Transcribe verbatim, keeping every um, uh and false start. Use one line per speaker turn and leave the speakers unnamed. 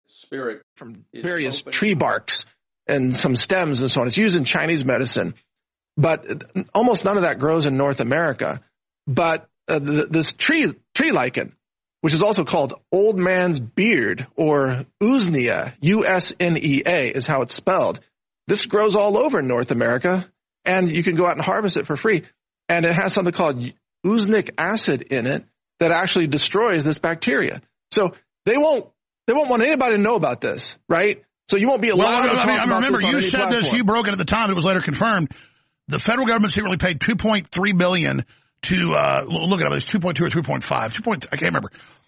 spirit
from various tree barks and some stems and so on. It's used in Chinese medicine, but almost none of that grows in North America. But uh, th- this tree tree lichen, which is also called old man's beard or usnea, U S N E A is how it's spelled. This grows all over North America, and you can go out and harvest it for free. And it has something called usnic acid in it that actually destroys this bacteria. So they won't they won't want anybody to know about this, right? So you won't be allowed
well,
to
I
talk
mean, I
about
remember
this on
you
any
said
platform.
this, you broke it at the time, it was later confirmed. The federal government secretly paid two point three billion dollars to, uh, look it up, it was two point two or two point five, two point, I can't remember,